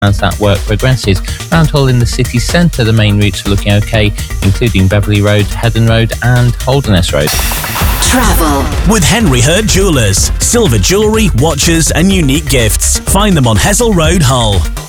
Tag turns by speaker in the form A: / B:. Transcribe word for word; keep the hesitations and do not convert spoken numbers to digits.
A: as that work progresses. Round Hull in the city centre, the main routes are looking okay, including Beverley Road, Headon Road and Holderness Road.
B: Travel
C: with Henry Hurt Jewellers. Silver jewellery, watches and unique gifts. Find them on Hessel Road, Hull.